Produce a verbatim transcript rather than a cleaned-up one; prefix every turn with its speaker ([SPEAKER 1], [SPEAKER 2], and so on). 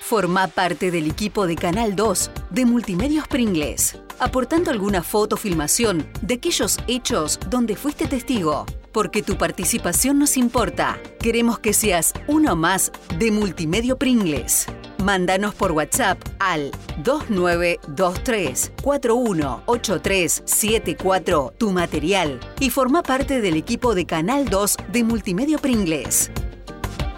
[SPEAKER 1] Formá parte del equipo de Canal dos de Multimedios Pringles, aportando alguna foto o filmación de aquellos hechos donde fuiste testigo. Porque tu participación nos importa. Queremos que seas uno más de Multimedio Pringles. Mándanos por WhatsApp al dos nueve dos tres, cuatro uno ocho tres siete cuatro tu material y forma parte del equipo de Canal dos de Multimedio Pringles.